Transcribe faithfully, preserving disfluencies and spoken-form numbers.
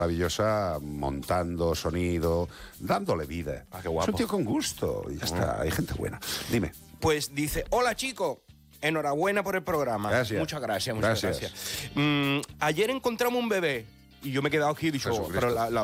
maravillosa, montando sonido, dándole vida. Ah, qué guapo. Es un tío con gusto, y ya está, hay gente buena. Dime. Pues dice, hola chico, enhorabuena por el programa. Gracias. Muchas gracias, muchas Gracias. gracias. Mm, ayer encontramos un bebé y yo me he quedado aquí y he dicho, Jesucristo. pero la, la